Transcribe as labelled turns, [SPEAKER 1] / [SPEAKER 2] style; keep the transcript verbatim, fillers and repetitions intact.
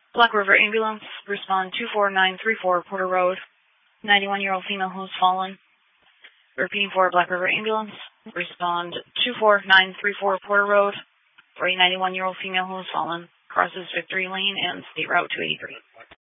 [SPEAKER 1] Black River Ambulance, respond two four nine three four Porter Road, ninety-one-year-old female who has fallen. Repeating for Black River Ambulance, respond two four nine three four Porter Road for a ninety-one-year-old female who has fallen, crosses Victory Lane and State Route two eighty-three.